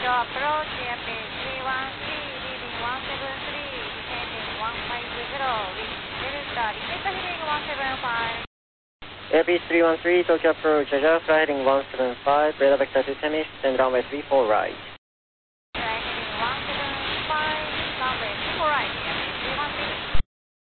approach, Airfield 313, leading 173, descending 150, wind Delta, repeat heading 175. Airbus 313, Tokyo approach, Roger, fly heading 175, radar vector to Temis, and runway 34 right. Fly heading 175.